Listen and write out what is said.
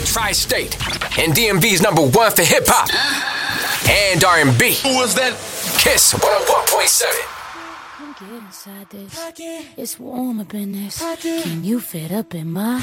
Tri-State and DMV's #1 for hip-hop and R&B. Who was that? Kiss 101.7. Get inside this. It's warm up in this. Can you fit up in my